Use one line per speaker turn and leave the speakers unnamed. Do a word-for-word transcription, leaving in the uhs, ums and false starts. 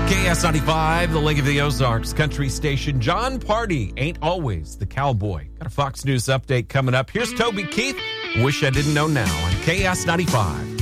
K S ninety-five, the Lake of the Ozarks country station. John Party ain't always the cowboy. Got a Fox News update coming up. Here's Toby Keith. Wish I Didn't Know Now on K S ninety-five.